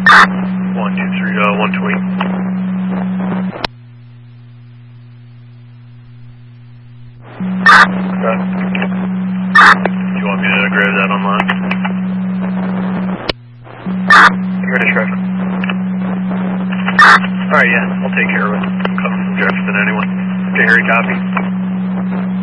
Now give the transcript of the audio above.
123, 120. Okay. You want me to grab that online? Ready, traffic. Alright, yeah, I'll take care of it. I'm coming from Jefferson anyway. Okay, Harry, copy.